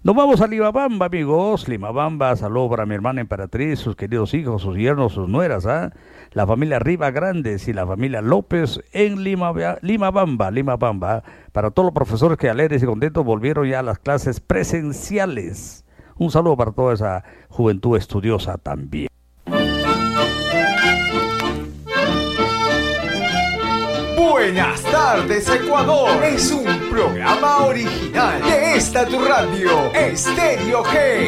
Nos vamos a Limabamba, amigos. Limabamba, saludo para mi hermana Emperatriz, sus queridos hijos, sus yernos, sus nueras, ¿ah? La familia Riva Grandes y la familia López en Limabamba. Para todos los profesores que alegres y contentos volvieron ya a las clases presenciales. Un saludo para toda esa juventud estudiosa también. Buenas tardes, Ecuador. Es un programa original de esta tu radio, Estéreo G.